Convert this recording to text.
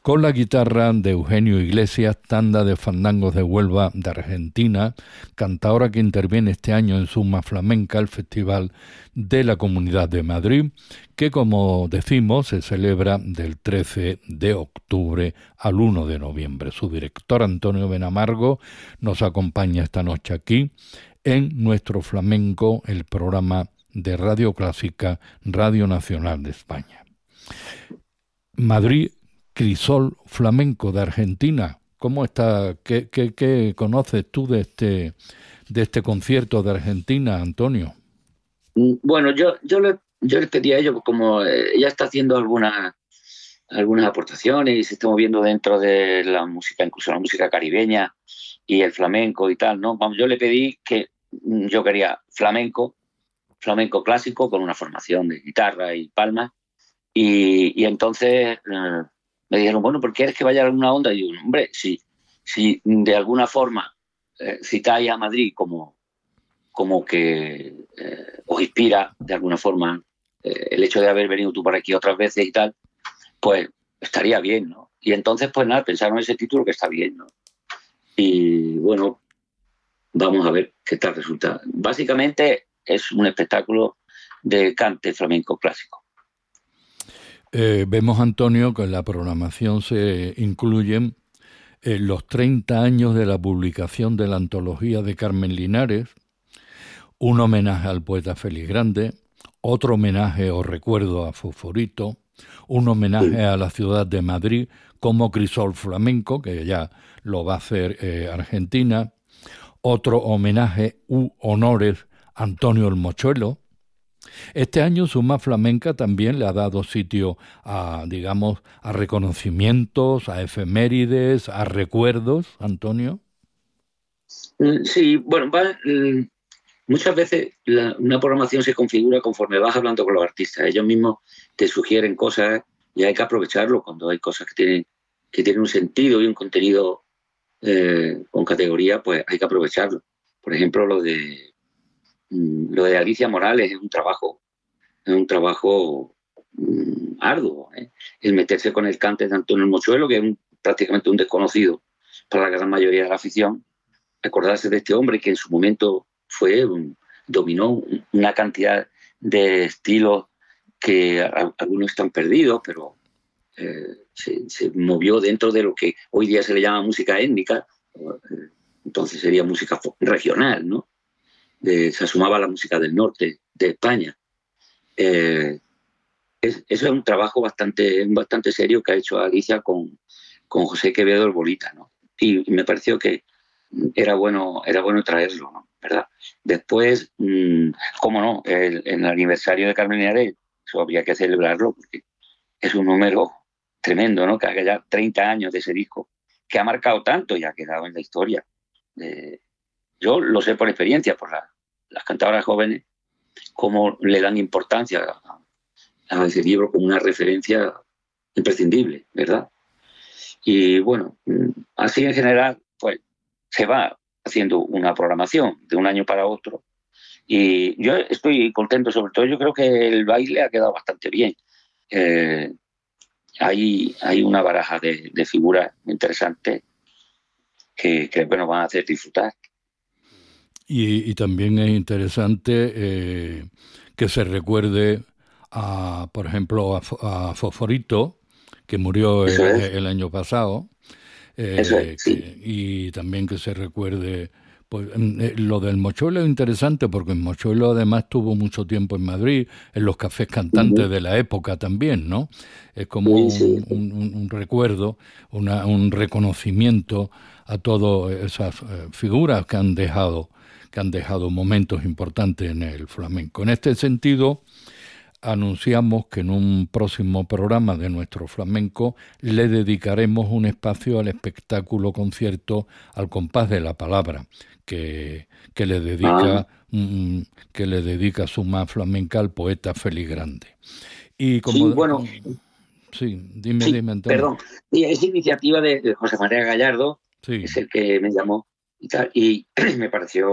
con la guitarra de Eugenio Iglesias, tanda de fandangos de Huelva de Argentina, cantadora que interviene este año en Suma Flamenca, el Festival de la Comunidad de Madrid, que como decimos se celebra del 13 de octubre al 1 de noviembre. Su director Antonio Benamargo nos acompaña esta noche aquí en Nuestro Flamenco, el programa de Radio Clásica, Radio Nacional de España. Madrid, Crisol Flamenco de Argentina. ¿Cómo está? ¿Qué conoces tú de este concierto de Argentina, Antonio? Bueno, yo le pedí a ellos, como ella está haciendo algunas aportaciones y se está moviendo dentro de la música, incluso la música caribeña y el flamenco y tal, ¿no? Yo le pedí que yo quería flamenco clásico con una formación de guitarra y palmas y entonces me dijeron, bueno, ¿por qué quieres que vaya a alguna onda? Y yo, hombre, si de alguna forma citáis a Madrid como que os inspira de alguna forma el hecho de haber venido tú por aquí otras veces y tal, pues estaría bien, ¿no? Y entonces, pues nada, pensaron en ese título que está bien, ¿no? Y bueno, vamos a ver qué tal resulta. Básicamente es un espectáculo de cante flamenco clásico. Vemos, Antonio, que en la programación se incluyen los 30 años de la publicación de la antología de Carmen Linares, un homenaje al poeta Félix Grande, otro homenaje o recuerdo a Fosforito, un homenaje a la ciudad de Madrid como Crisol Flamenco, que ya lo va a hacer Argentina, otro homenaje u honores a Antonio el Mochuelo. Este año Suma Flamenca también le ha dado sitio a, digamos, a reconocimientos, a efemérides, a recuerdos, Antonio. Sí, bueno, muchas veces una programación se configura conforme vas hablando con los artistas. Ellos mismos te sugieren cosas y hay que aprovecharlo cuando hay cosas que tienen un sentido y un contenido con categoría, pues hay que aprovecharlo. Por ejemplo, lo de Alicia Morales es un trabajo arduo, ¿eh? El meterse con el cante de Antonio Mochuelo, que es prácticamente un desconocido para la gran mayoría de la afición, acordarse de este hombre que en su momento dominó una cantidad de estilos que algunos están perdidos, pero se movió dentro de lo que hoy día se le llama música étnica, entonces sería música regional, ¿no? Se sumaba a la música del norte de España. Eso es un trabajo bastante serio que ha hecho Alicia con José Quevedo el Bolita, ¿no? Y me pareció que era bueno traerlo, ¿no? ¿Verdad? Después, cómo no, el aniversario de Carmen Linares, eso habría que celebrarlo porque es un número tremendo, ¿no? Que haga ya 30 años de ese disco, que ha marcado tanto y ha quedado en la historia. Yo lo sé por experiencia, por las cantadoras jóvenes, cómo le dan importancia a ese libro como una referencia imprescindible, ¿verdad? Y bueno, así en general, pues se va haciendo una programación de un año para otro y yo estoy contento, sobre todo yo creo que el baile ha quedado bastante bien. Hay una baraja de figuras interesantes que nos van a hacer disfrutar. Y también es interesante que se recuerde, por ejemplo, a Fosforito, que murió el año pasado, sí. y también que se recuerde, pues, lo del Mochuelo es interesante porque el Mochuelo además tuvo mucho tiempo en Madrid, en los cafés cantantes de la época también, ¿no? Es como un recuerdo, un reconocimiento a todas esas figuras que han dejado momentos importantes en el flamenco. En este sentido, anunciamos que en un próximo programa de Nuestro Flamenco le dedicaremos un espacio al espectáculo concierto Al compás de la palabra, que le dedica Suma Flamenca al poeta Félix Grande. Y como, sí, bueno, dime, Antonio. Perdón, es iniciativa de José María Gallardo, Sí. es el que me llamó y tal, y me pareció